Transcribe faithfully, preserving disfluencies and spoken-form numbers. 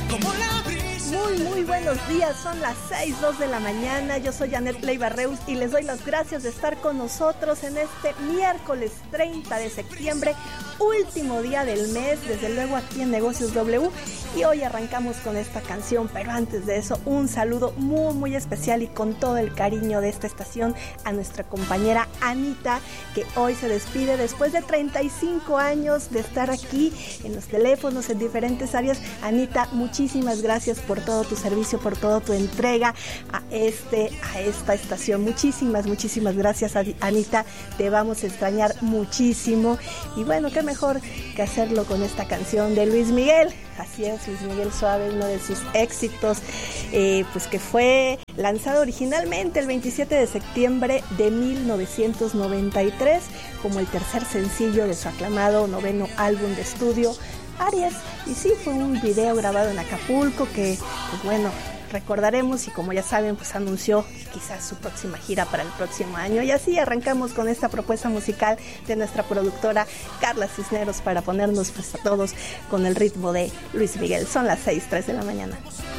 Muy, muy buenos días, son las seis, dos de la mañana, yo soy Janet Leiva Reus y les doy las gracias de estar con nosotros en este miércoles treinta de septiembre, último día del mes, desde luego aquí en Negocios W, y hoy arrancamos con esta canción, pero antes de eso, un saludo muy, muy especial y con todo el cariño de esta estación a nuestra compañera Anita, que hoy se despide después de treinta y cinco años de estar aquí en los teléfonos, en diferentes áreas. Anita, muchísimas gracias por todo tu servicio, por toda tu entrega a este, a esta estación. Muchísimas, muchísimas gracias, Anita. Te vamos a extrañar muchísimo. Y bueno, qué mejor que hacerlo con esta canción de Luis Miguel. Así es, Luis Miguel Suave, uno de sus éxitos, eh, pues que fue lanzado originalmente el veintisiete de septiembre de mil novecientos noventa y tres como el tercer sencillo de su aclamado noveno álbum de estudio, Aries. Y sí, fue un video grabado en Acapulco que, pues bueno, recordaremos, y como ya saben, pues anunció quizás su próxima gira para el próximo año. Y así arrancamos con esta propuesta musical de nuestra productora Carla Cisneros para ponernos pues a todos con el ritmo de Luis Miguel. Son las seis, tres de la mañana.